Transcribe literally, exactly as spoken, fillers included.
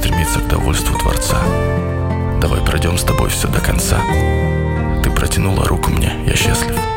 стремиться к довольству Творца. Давай пройдем с тобой все до конца. Ты протянула руку мне, я счастлив.